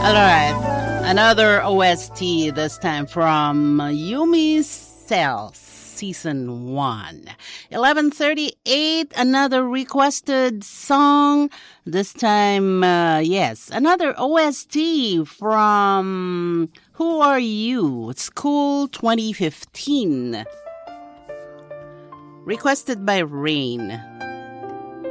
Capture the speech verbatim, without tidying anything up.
All right, another O S T, this time from Yumi's Cells, Season one. eleven thirty-eight, another requested song. This time, uh, yes, another O S T from Who Are You? School twenty fifteen. Requested by Rain.